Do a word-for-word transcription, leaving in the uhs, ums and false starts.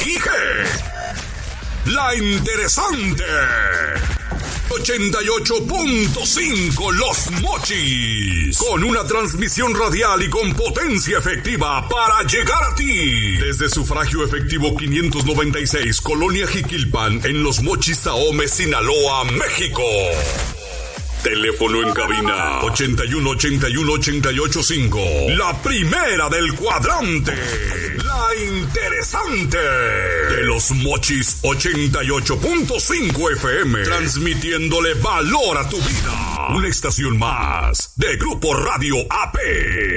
dije. La interesante. ochenta y ocho punto cinco Los Mochis. Con una transmisión radial y con potencia efectiva para llegar a ti. Desde Sufragio Efectivo quinientos noventa y seis, Colonia Jiquilpan, en Los Mochis, Ahome, Sinaloa, México. Teléfono en cabina ochenta y uno, ochenta y uno, ochenta y ocho, cinco. La primera del cuadrante. La interesante. De Los Mochis ochenta y ocho punto cinco F M. Transmitiéndole valor a tu vida. Una estación más de Grupo Radio A P.